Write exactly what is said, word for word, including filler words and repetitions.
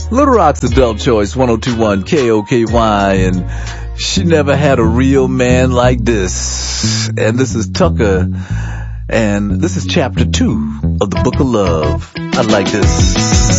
Little Rock's Adult Choice, one oh two point one K O K Y, and she never had a real man like this. And this is Tucker, and this is chapter two of the Book of Love. I like this.